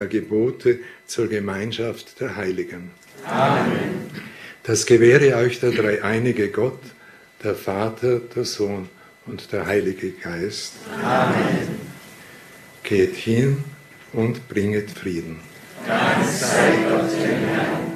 Gebote zur Gemeinschaft der Heiligen. Amen. Das gewähre euch der dreieinige Gott, der Vater, der Sohn und der Heilige Geist. Amen. Geht hin und bringet Frieden. Dank sei Gott dem Herrn.